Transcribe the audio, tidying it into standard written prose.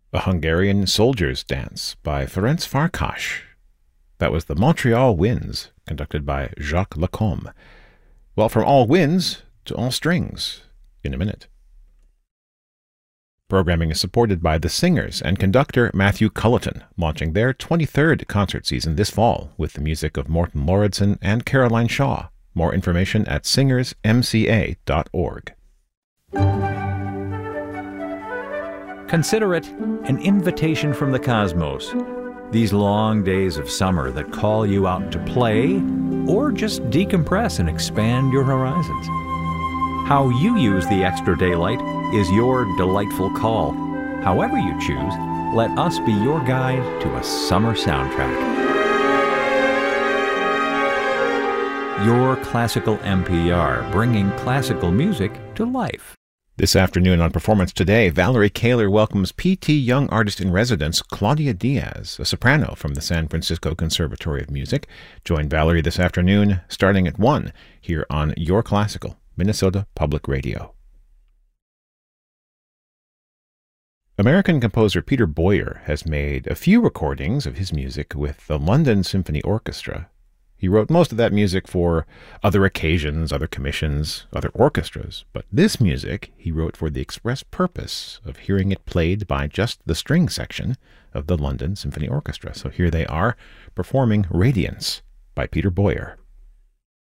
A Hungarian Soldier's Dance by Ferenc Farkas. That was the Montreal Winds, conducted by Jacques Lacombe. Well, from all winds to all strings, in a minute. Programming is supported by the singers and conductor Matthew Culleton, launching their 23rd concert season this fall with the music of Morten Lauridsen and Caroline Shaw. More information at singersmca.org. Consider it an invitation from the cosmos. These long days of summer that call you out to play or just decompress and expand your horizons. How you use the extra daylight is your delightful call. However you choose, let us be your guide to a summer soundtrack. Your Classical NPR, bringing classical music to life. This afternoon on Performance Today, Valerie Kaler welcomes P.T. Young Artist-in-Residence Claudia Diaz, a soprano from the San Francisco Conservatory of Music. Join Valerie this afternoon, starting at 1, here on Your Classical, Minnesota Public Radio. American composer Peter Boyer has made a few recordings of his music with the London Symphony Orchestra. He wrote most of that music for other occasions, other commissions, other orchestras, but this music he wrote for the express purpose of hearing it played by just the string section of the London Symphony Orchestra. So here they are, performing Radiance by Peter Boyer.